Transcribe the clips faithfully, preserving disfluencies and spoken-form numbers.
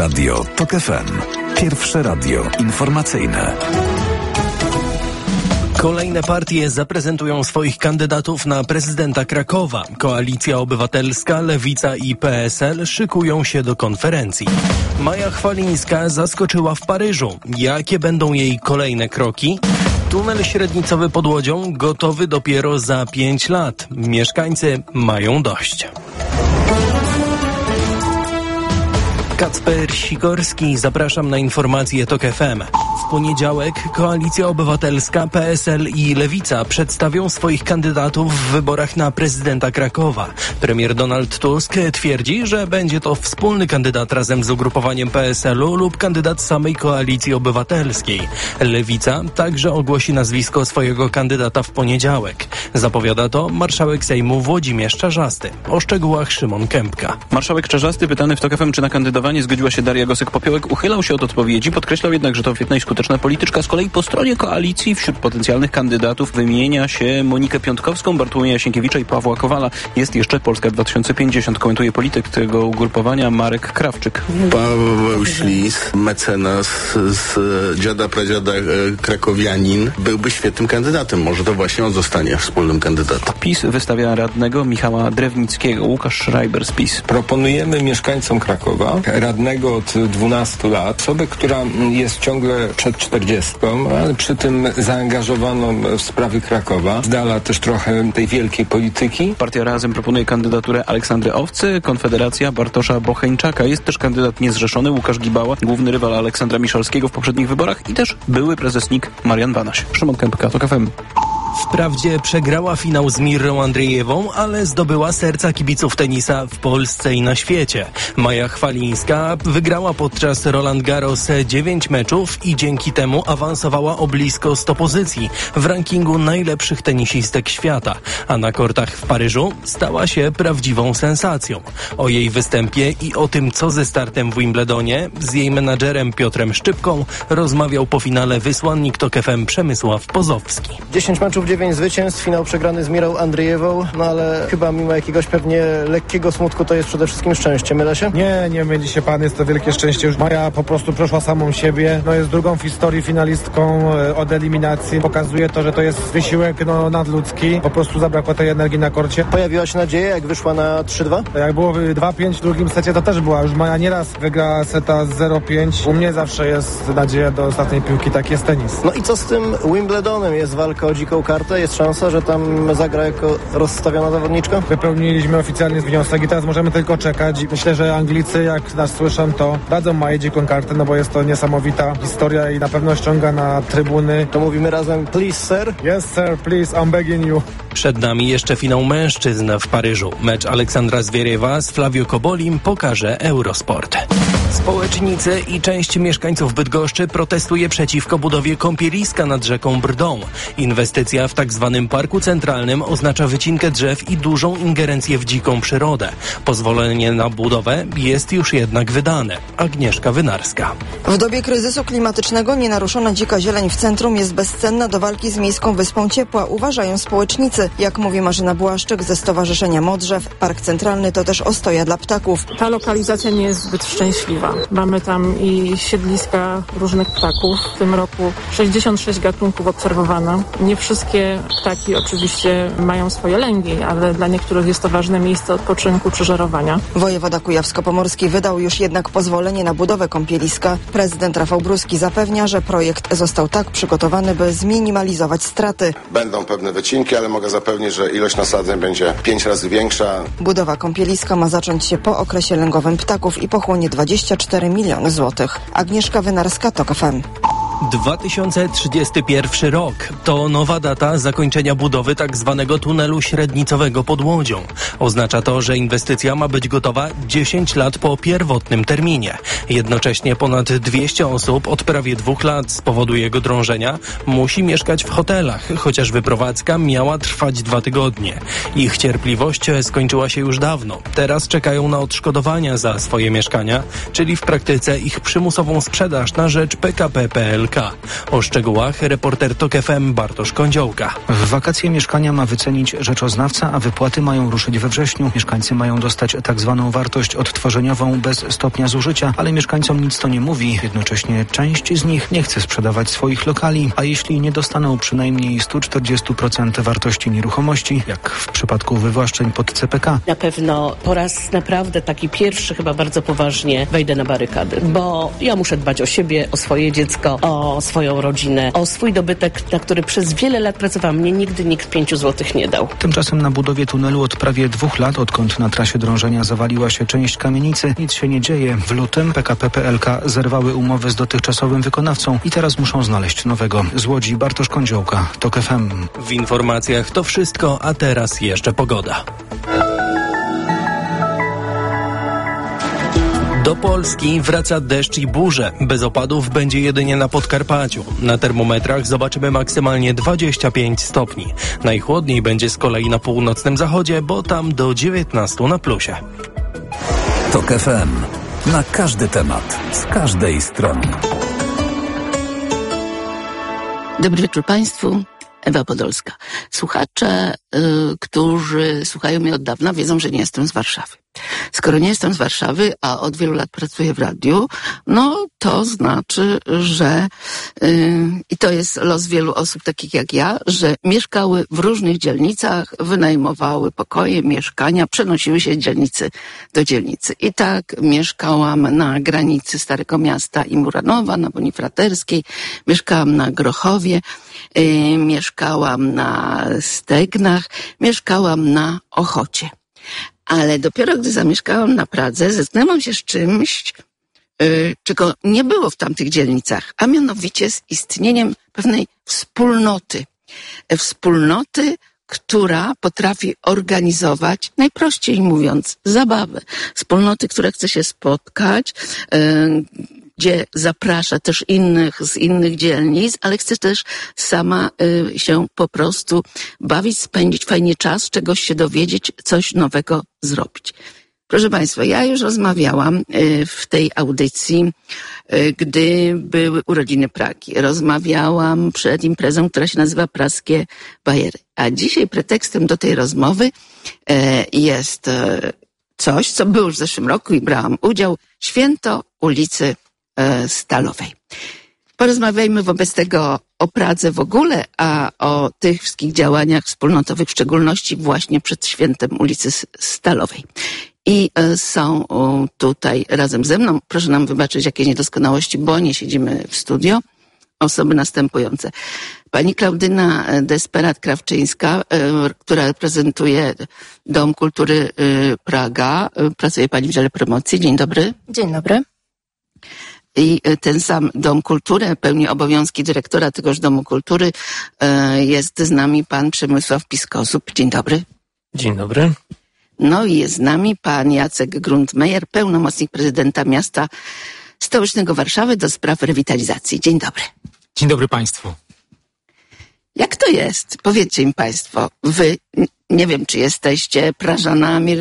Radio TOK F M. Pierwsze radio informacyjne. Kolejne partie zaprezentują swoich kandydatów na prezydenta Krakowa. Koalicja Obywatelska, Lewica i P S L szykują się do konferencji. Maja Chwalińska zaskoczyła w Paryżu. Jakie będą jej kolejne kroki? Tunel średnicowy pod Łodzią gotowy dopiero za pięć lat. Mieszkańcy mają dość. Kacper Sikorski, zapraszam na informacje TOK F M. W poniedziałek Koalicja Obywatelska, P S L i Lewica przedstawią swoich kandydatów w wyborach na prezydenta Krakowa. Premier Donald Tusk twierdzi, że będzie to wspólny kandydat razem z ugrupowaniem P S L-u lub kandydat samej Koalicji Obywatelskiej. Lewica także ogłosi nazwisko swojego kandydata w poniedziałek. Zapowiada to marszałek Sejmu Włodzimierz Czarzasty. O szczegółach Szymon Kępka. Marszałek Czarzasty, pytany w TOK F M, czy na kandydowanie zgodziła się Daria Gosek-Popiołek, uchylał się od odpowiedzi, podkreślał jednak, że to świetna i skuteczna polityczka. Z kolei po stronie koalicji wśród potencjalnych kandydatów wymienia się Monikę Piątkowską, Bartłomieja Sienkiewicza i Pawła Kowala. Jest jeszcze Polska dwa tysiące pięćdziesiąt. Komentuje polityk tego ugrupowania Marek Krawczyk. Paweł Ślis, mecenas z dziada pradziada krakowianin, byłby świetnym kandydatem. Może to właśnie on zostanie wspólnym kandydatem. PiS wystawia radnego Michała Drewnickiego. Łukasz Schreiber z PiS. Proponujemy mieszkańcom Krakowa radnego od dwunastu lat, osobę, która jest ciągle przed czterdziestką, ale przy tym zaangażowaną w sprawy Krakowa, z dala też trochę tej wielkiej polityki. Partia Razem proponuje kandydaturę Aleksandry Owcy, Konfederacja Bartosza Bocheńczaka. Jest też kandydat niezrzeszony Łukasz Gibała, główny rywal Aleksandra Miszalskiego w poprzednich wyborach i też były prezes N I K Marian Banaś. Szymon Kępka, TOK F M. Wprawdzie przegrała finał z Mirrą Andrzejewą, ale zdobyła serca kibiców tenisa w Polsce i na świecie. Maja Chwalińska wygrała podczas Roland Garros dziewięć meczów i dzięki temu awansowała o blisko sto pozycji w rankingu najlepszych tenisistek świata, a na kortach w Paryżu stała się prawdziwą sensacją. O jej występie i o tym, co ze startem w Wimbledonie z jej menadżerem Piotrem Szczypką rozmawiał po finale wysłannik TOK F M Przemysław Pozowski. dziesięć meczów, dziewięć zwycięstw, finał przegrany z Mirą Andrzejewą, no ale chyba mimo jakiegoś pewnie lekkiego smutku to jest przede wszystkim szczęście. Mylę się? Nie, nie myli się pan, jest to wielkie szczęście. Już Maja po prostu przeszła samą siebie, no jest drugą w historii finalistką od eliminacji. Pokazuje to, że to jest wysiłek no, nadludzki. Po prostu zabrakło tej energii na korcie. Pojawiła się nadzieja, jak wyszła na trzy dwa? Jak było dwa pięć w drugim secie, to też była. Już Maja nieraz wygra seta zero pięć. U mnie zawsze jest nadzieja do ostatniej piłki, tak jest tenis. No i co z tym Wimbledonem? Jest walka o dziką kartę? Jest szansa, że tam zagra jako rozstawiona zawodniczka? Wypełniliśmy oficjalnie wniosek i teraz możemy tylko czekać. Myślę, że Anglicy, jak nas słyszą, to dadzą Maji dziką kartę, no bo jest to niesamowita historia i na pewno ściąga na trybuny. To mówimy razem, please sir? Yes sir, please, I'm begging you. Przed nami jeszcze finał mężczyzn w Paryżu. Mecz Aleksandra Zwieriewa z Flavio Kobolim pokaże Eurosport. Społecznicy i część mieszkańców Bydgoszczy protestuje przeciwko budowie kąpieliska nad rzeką Brdą. Inwestycja w tak zwanym parku centralnym oznacza wycinkę drzew i dużą ingerencję w dziką przyrodę. Pozwolenie na budowę jest już jednak wydane. Agnieszka Wynarska. W dobie kryzysu klimatycznego nienaruszona dzika zieleń w centrum jest bezcenna do walki z Miejską Wyspą Ciepła, uważają społecznicy. Jak mówi Marzyna Błaszczyk ze Stowarzyszenia Modrzew, park centralny to też ostoja dla ptaków. Ta lokalizacja nie jest zbyt szczęśliwa. Mamy tam i siedliska różnych ptaków. W tym roku sześćdziesiąt sześć gatunków obserwowano. Nie wszystkie ptaki oczywiście mają swoje lęgi, ale dla niektórych jest to ważne miejsce odpoczynku czy żerowania. Wojewoda kujawsko-pomorski wydał już jednak pozwolenie na budowę kąpieliska. Prezydent Rafał Bruski zapewnia, że projekt został tak przygotowany, by zminimalizować straty. Będą pewne wycinki, ale mogę zapewnić, że ilość nasadzeń będzie pięć razy większa. Budowa kąpieliska ma zacząć się po okresie lęgowym ptaków i pochłonie dwadzieścia cztery miliony złotych. Agnieszka Wynarska, TOK F M. dwa tysiące trzydziesty pierwszy rok to nowa data zakończenia budowy tak zwanego tunelu średnicowego pod Łodzią. Oznacza to, że inwestycja ma być gotowa dziesięć lat po pierwotnym terminie. Jednocześnie ponad dwieście osób od prawie dwóch lat z powodu jego drążenia musi mieszkać w hotelach, chociaż wyprowadzka miała trwać dwa tygodnie. Ich cierpliwość skończyła się już dawno. Teraz czekają na odszkodowania za swoje mieszkania, czyli w praktyce ich przymusową sprzedaż na rzecz P K P P L K. O szczegółach reporter Tok F M Bartosz Kądziołka. W wakacje mieszkania ma wycenić rzeczoznawca, a wypłaty mają ruszyć we wrześniu. Mieszkańcy mają dostać tak zwaną wartość odtworzeniową bez stopnia zużycia, ale mieszkańcom nic to nie mówi. Jednocześnie część z nich nie chce sprzedawać swoich lokali, a jeśli nie dostaną przynajmniej sto czterdzieści procent wartości nieruchomości, jak w przypadku wywłaszczeń pod C P K. Na pewno po raz naprawdę taki pierwszy chyba bardzo poważnie wejdę na barykady, bo ja muszę dbać o siebie, o swoje dziecko, o swoją rodzinę, o swój dobytek, na który przez wiele lat pracowałam. Mnie nigdy nikt pięciu złotych nie dał. Tymczasem na budowie tunelu od prawie dwóch lat, odkąd na trasie drążenia zawaliła się część kamienicy, nic się nie dzieje. W lutym P K P P L K zerwały umowę z dotychczasowym wykonawcą i teraz muszą znaleźć nowego. Z Łodzi Bartosz Kądziołka, Tok F M. W informacjach to wszystko, a teraz jeszcze pogoda. Do Polski wraca deszcz i burze. Bez opadów będzie jedynie na Podkarpaciu. Na termometrach zobaczymy maksymalnie dwadzieścia pięć stopni. Najchłodniej będzie z kolei na północnym zachodzie, bo tam do dziewiętnastu na plusie. Tok F M. Na każdy temat, z każdej strony. Dobry wieczór Państwu. Ewa Podolska. Słuchacze, y, którzy słuchają mnie od dawna, wiedzą, że nie jestem z Warszawy. Skoro nie jestem z Warszawy, a od wielu lat pracuję w radiu, no to znaczy, że yy, i to jest los wielu osób takich jak ja, że mieszkały w różnych dzielnicach, wynajmowały pokoje, mieszkania, przenosiły się z dzielnicy do dzielnicy. I tak mieszkałam na granicy Starego Miasta i Muranowa, na Bonifraterskiej, mieszkałam na Grochowie, yy, mieszkałam na Stegnach, mieszkałam na Ochocie. Ale dopiero gdy zamieszkałam na Pradze, zetknęłam się z czymś, yy, czego nie było w tamtych dzielnicach, a mianowicie z istnieniem pewnej wspólnoty. Wspólnoty, która potrafi organizować, najprościej mówiąc, zabawę. Wspólnoty, która chce się spotkać, yy, gdzie zaprasza też innych z innych dzielnic, ale chce też sama y, się po prostu bawić, spędzić fajnie czas, czegoś się dowiedzieć, coś nowego zrobić. Proszę Państwa, ja już rozmawiałam y, w tej audycji, y, gdy były urodziny Pragi. Rozmawiałam przed imprezą, która się nazywa Praskie Bajery. A dzisiaj pretekstem do tej rozmowy y, jest y, coś, co było już w zeszłym roku i brałam udział. Święto ulicy Stalowej. Porozmawiajmy wobec tego o Pradze w ogóle, a o tych wszystkich działaniach wspólnotowych, w szczególności właśnie przed świętem ulicy Stalowej. I są tutaj razem ze mną, proszę nam wybaczyć jakieś niedoskonałości, bo nie siedzimy w studio, osoby następujące. Pani Klaudyna Desperat-Krawczyńska, która reprezentuje Dom Kultury Praga. Pracuje Pani w dziale promocji. Dzień dobry. Dzień dobry. I ten sam Dom Kultury pełni obowiązki dyrektora tegoż Domu Kultury. Jest z nami pan Przemysław Piskosub. Dzień dobry. Dzień dobry. No i jest z nami pan Jacek Grundmeyer, pełnomocnik prezydenta miasta stołecznego Warszawy do spraw rewitalizacji. Dzień dobry. Dzień dobry Państwu. Jak to jest? Powiedzcie mi Państwo, wy, nie wiem, czy jesteście Prażanami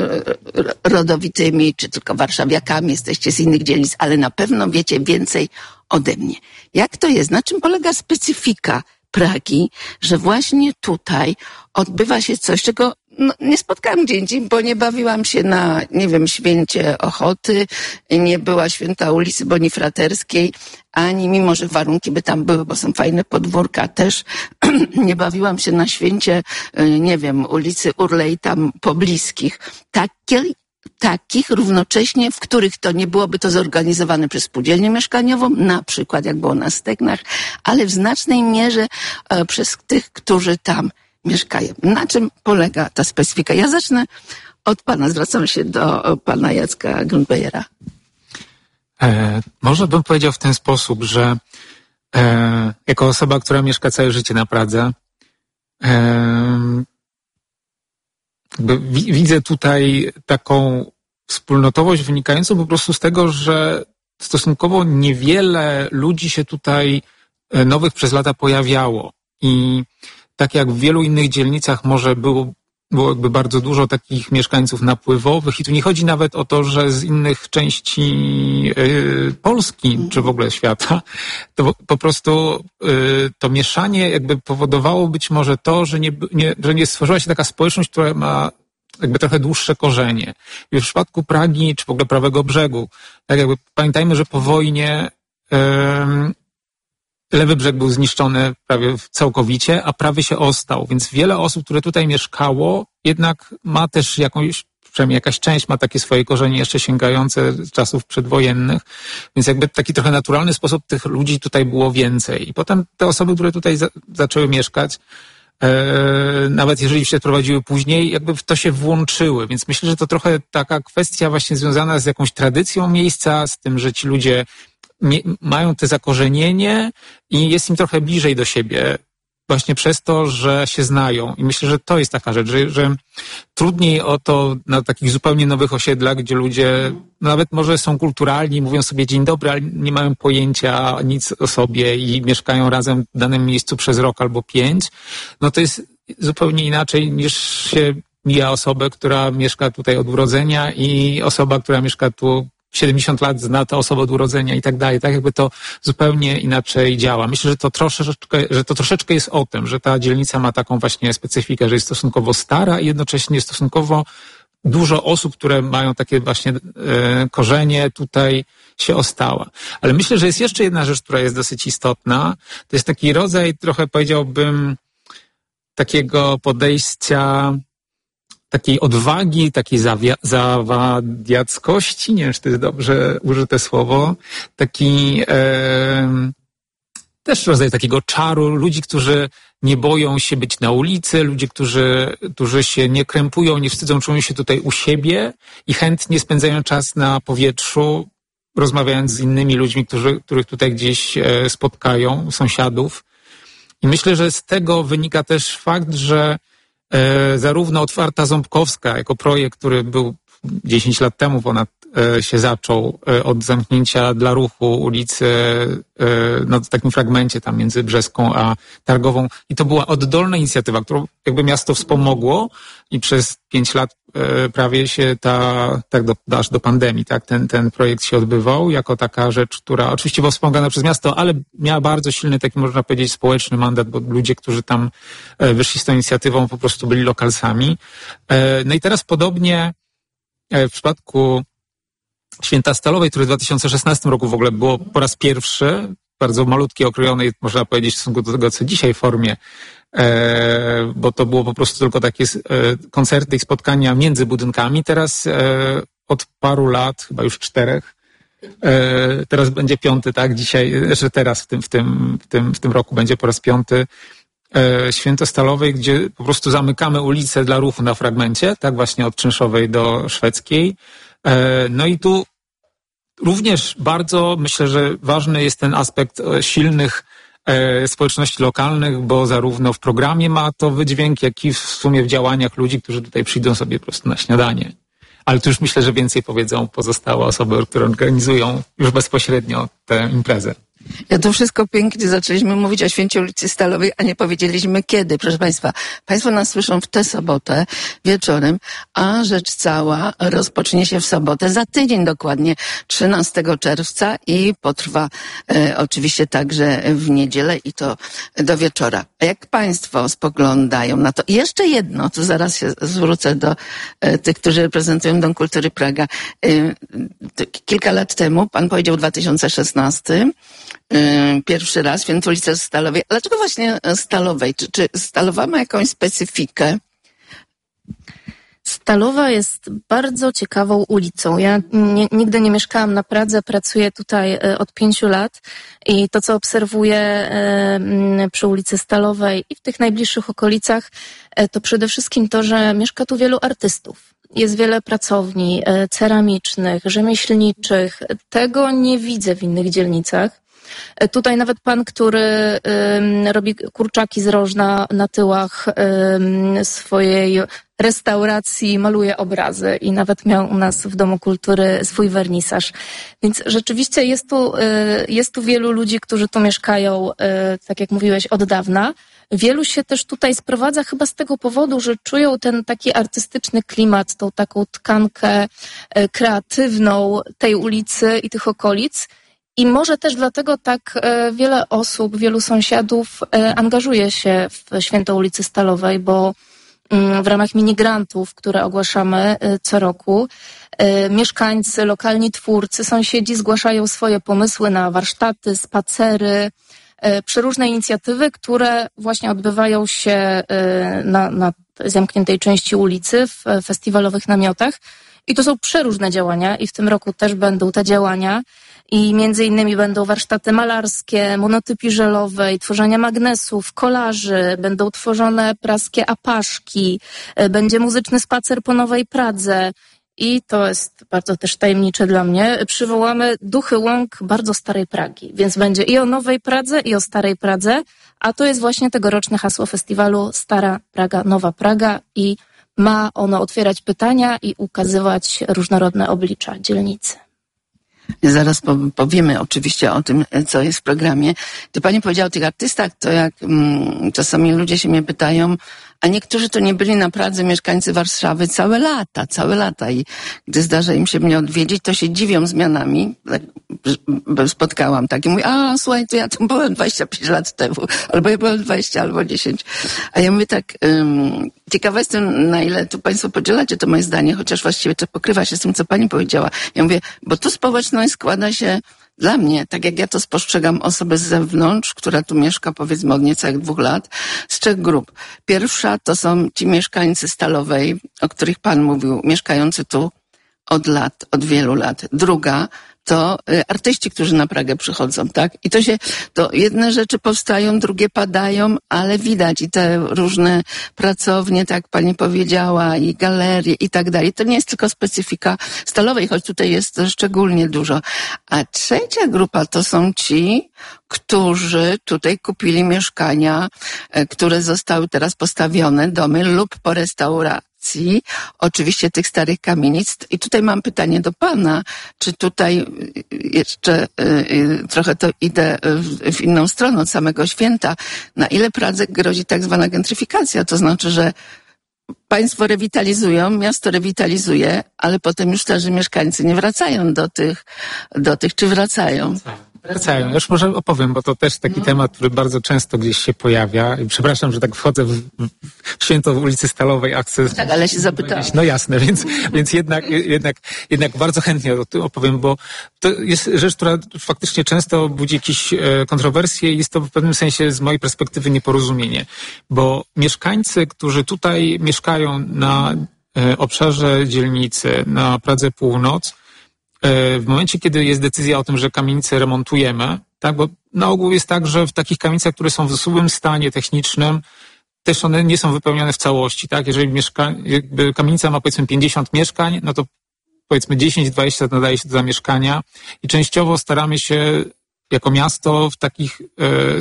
rodowitymi, czy tylko warszawiakami, jesteście z innych dzielnic, ale na pewno wiecie więcej ode mnie. Jak to jest? Na czym polega specyfika Pragi, że właśnie tutaj odbywa się coś, czego no, nie spotkałam gdzie indziej, bo nie bawiłam się na, nie wiem, święcie Ochoty, nie była święta ulicy Bonifraterskiej, ani mimo, że warunki by tam były, bo są fajne podwórka, też nie bawiłam się na święcie, nie wiem, ulicy Urlej tam pobliskich. Takie, takich równocześnie, w których to nie byłoby to zorganizowane przez spółdzielnię mieszkaniową, na przykład jak było na Stegnach, ale w znacznej mierze e, przez tych, którzy tam mieszkają. Na czym polega ta specyfika? Ja zacznę od pana, zwracam się do pana Jacka Grundmeyera. E, może bym powiedział w ten sposób, że e, jako osoba, która mieszka całe życie na Pradze, e, wi- widzę tutaj taką wspólnotowość wynikającą po prostu z tego, że stosunkowo niewiele ludzi się tutaj nowych przez lata pojawiało i tak jak w wielu innych dzielnicach może było, było jakby bardzo dużo takich mieszkańców napływowych i tu nie chodzi nawet o to, że z innych części y, Polski, czy w ogóle świata, to po prostu y, to mieszanie jakby powodowało być może to, że nie, nie, że nie stworzyła się taka społeczność, która ma jakby trochę dłuższe korzenie. I w przypadku Pragi, czy w ogóle Prawego Brzegu, tak jakby pamiętajmy, że po wojnie y, Lewy Brzeg był zniszczony prawie całkowicie, a prawy się ostał, więc wiele osób, które tutaj mieszkało, jednak ma też jakąś, przynajmniej jakaś część ma takie swoje korzenie jeszcze sięgające z czasów przedwojennych, więc jakby taki trochę naturalny sposób tych ludzi tutaj było więcej. I potem te osoby, które tutaj za, zaczęły mieszkać, e, nawet jeżeli się prowadziły później, jakby w to się włączyły, więc myślę, że to trochę taka kwestia właśnie związana z jakąś tradycją miejsca, z tym, że ci ludzie mają te zakorzenienie i jest im trochę bliżej do siebie właśnie przez to, że się znają. I myślę, że to jest taka rzecz, że, że trudniej o to na takich zupełnie nowych osiedlach, gdzie ludzie nawet może są kulturalni, mówią sobie dzień dobry, ale nie mają pojęcia nic o sobie i mieszkają razem w danym miejscu przez rok albo pięć, no to jest zupełnie inaczej niż się mija osobę, która mieszka tutaj od urodzenia i osoba, która mieszka tu siedemdziesiąt lat, zna tę osobę od urodzenia i tak dalej, tak jakby to zupełnie inaczej działa. Myślę, że to troszeczkę, że to troszeczkę jest o tym, że ta dzielnica ma taką właśnie specyfikę, że jest stosunkowo stara i jednocześnie stosunkowo dużo osób, które mają takie właśnie e, korzenie, tutaj się ostała. Ale myślę, że jest jeszcze jedna rzecz, która jest dosyć istotna. To jest taki rodzaj, trochę powiedziałbym, takiego podejścia, takiej odwagi, takiej zawia- zawadiackości, nie wiem, czy to jest dobrze użyte słowo, taki e, też rodzaj takiego czaru, ludzi, którzy nie boją się być na ulicy, ludzi, którzy, którzy się nie krępują, nie wstydzą, czują się tutaj u siebie i chętnie spędzają czas na powietrzu, rozmawiając z innymi ludźmi, którzy, których tutaj gdzieś e, spotkają, sąsiadów. I myślę, że z tego wynika też fakt, że E, zarówno Otwarta Ząbkowska jako projekt, który był dziesięć lat temu ponad e, się zaczął e, od zamknięcia dla ruchu ulicy e, no, w takim fragmencie tam między Brzeską a Targową i to była oddolna inicjatywa, którą jakby miasto wspomogło i przez pięć lat e, prawie się ta, tak do, aż do pandemii, tak, ten, ten projekt się odbywał jako taka rzecz, która oczywiście była wspomagana przez miasto, ale miała bardzo silny taki, można powiedzieć, społeczny mandat, bo ludzie, którzy tam e, wyszli z tą inicjatywą, po prostu byli lokalsami. E, no i teraz podobnie w przypadku Święta Stalowej, które w dwa tysiące szesnastym roku w ogóle było po raz pierwszy, bardzo malutkiej, okrojonej, można powiedzieć, w stosunku do tego, co dzisiaj formie, e, bo to było po prostu tylko takie e, koncerty i spotkania między budynkami. Teraz e, od paru lat, chyba już czterech, e, teraz będzie piąty, tak, dzisiaj, że teraz w tym, w tym, w tym, w tym roku będzie po raz piąty, Święto Stalowej, gdzie po prostu zamykamy ulicę dla ruchu na fragmencie, tak właśnie od Czynszowej do Szwedzkiej. No i tu również bardzo myślę, że ważny jest ten aspekt silnych społeczności lokalnych, bo zarówno w programie ma to wydźwięk, jak i w sumie w działaniach ludzi, którzy tutaj przyjdą sobie po prostu na śniadanie. Ale tu już myślę, że więcej powiedzą pozostałe osoby, które organizują już bezpośrednio tę imprezę. Ja to wszystko pięknie zaczęliśmy mówić o Święcie ulicy Stalowej, a nie powiedzieliśmy kiedy. Proszę Państwa, Państwo nas słyszą w tę sobotę wieczorem, a rzecz cała rozpocznie się w sobotę, za tydzień dokładnie, trzynastego czerwca i potrwa e, oczywiście także w niedzielę i to do wieczora. A jak Państwo spoglądają na to? I jeszcze jedno, to zaraz się zwrócę do e, tych, którzy reprezentują Dom Kultury Praga. E, to, kilka lat temu, Pan powiedział dwa tysiące szesnasty, pierwszy raz Świętą ulicę Stalowej. Dlaczego właśnie Stalowej? Czy, czy Stalowa ma jakąś specyfikę? Stalowa jest bardzo ciekawą ulicą. Ja nie, nigdy nie mieszkałam na Pradze, pracuję tutaj od pięciu lat i to, co obserwuję przy ulicy Stalowej i w tych najbliższych okolicach, to przede wszystkim to, że mieszka tu wielu artystów. Jest wiele pracowni ceramicznych, rzemieślniczych. Tego nie widzę w innych dzielnicach. Tutaj nawet pan, który ym, robi kurczaki z rożna na tyłach ym, swojej restauracji, maluje obrazy i nawet miał u nas w Domu Kultury swój wernisaż. Więc rzeczywiście jest tu, jest tu wielu ludzi, którzy tu mieszkają, tak jak mówiłeś, od dawna. Wielu się też tutaj sprowadza chyba z tego powodu, że czują ten taki artystyczny klimat, tą taką tkankę kreatywną tej ulicy i tych okolic. I może też dlatego tak wiele osób, wielu sąsiadów angażuje się w Święto ulicy Stalowej, bo w ramach minigrantów, które ogłaszamy co roku, mieszkańcy, lokalni twórcy, sąsiedzi zgłaszają swoje pomysły na warsztaty, spacery, przeróżne inicjatywy, które właśnie odbywają się na, na zamkniętej części ulicy w festiwalowych namiotach. I to są przeróżne działania i w tym roku też będą te działania. I między innymi będą warsztaty malarskie, monotypii żelowej, tworzenia magnesów, kolaży, będą tworzone praskie apaszki, będzie muzyczny spacer po Nowej Pradze i to jest bardzo też tajemnicze dla mnie. Przywołamy duchy łąk bardzo starej Pragi, więc będzie i o Nowej Pradze, i o starej Pradze, a to jest właśnie tegoroczne hasło festiwalu Stara Praga, Nowa Praga i ma ono otwierać pytania i ukazywać różnorodne oblicza dzielnicy. Zaraz powiemy oczywiście o tym, co jest w programie. Gdy pani powiedziała o tych artystach, to jak mm, czasami ludzie się mnie pytają, a niektórzy to nie byli na Pradze mieszkańcy Warszawy całe lata, całe lata i gdy zdarza im się mnie odwiedzić, to się dziwią zmianami. Spotkałam tak i mówię, a słuchaj, to ja tam byłem dwadzieścia pięć lat temu, albo ja byłem dwadzieścia, albo dziesięć. A ja mówię tak, um, ciekawa jestem, na ile tu państwo podzielacie to moje zdanie, chociaż właściwie to pokrywa się z tym, co pani powiedziała. Ja mówię, bo tu społeczność składa się dla mnie, tak jak ja to spostrzegam, osobę z zewnątrz, która tu mieszka powiedzmy od niecałych dwóch lat, z trzech grup. Pierwsza to są ci mieszkańcy Stalowej, o których pan mówił, mieszkający tu od lat, od wielu lat. Druga to artyści, którzy na Pragę przychodzą, tak? I to się, to jedne rzeczy powstają, drugie padają, ale widać i te różne pracownie, tak jak pani powiedziała, i galerie i tak dalej. To nie jest tylko specyfika Stalowej, choć tutaj jest szczególnie dużo. A trzecia grupa to są ci, którzy tutaj kupili mieszkania, które zostały teraz postawione, domy lub po restauracji. Oczywiście tych starych kamienic. I tutaj mam pytanie do pana, czy tutaj jeszcze y, trochę to idę w, w inną stronę od samego święta. Na ile Pradze grozi tak zwana gentryfikacja? To znaczy, że państwo rewitalizują, miasto rewitalizuje, ale potem już starzy mieszkańcy nie wracają do tych, do tych czy wracają? Wracają. Już może opowiem, bo to też taki no. temat, który bardzo często gdzieś się pojawia. I przepraszam, że tak wchodzę w, w święto w ulicy Stalowej, a chcę... Tak, ale się zapytałem. No jasne, więc, więc jednak, jednak, jednak bardzo chętnie o tym opowiem, bo to jest rzecz, która faktycznie często budzi jakieś kontrowersje i jest to w pewnym sensie z mojej perspektywy nieporozumienie. Bo mieszkańcy, którzy tutaj mieszkają na obszarze dzielnicy, na Pradze Północ, w momencie, kiedy jest decyzja o tym, że kamienice remontujemy, tak, bo na ogół jest tak, że w takich kamienicach, które są w złym stanie technicznym, też one nie są wypełnione w całości, tak? Jeżeli mieszka- jakby kamienica ma powiedzmy pięćdziesiąt mieszkań, no to powiedzmy dziesięć dwadzieścia nadaje się do zamieszkania i częściowo staramy się jako miasto w takich e,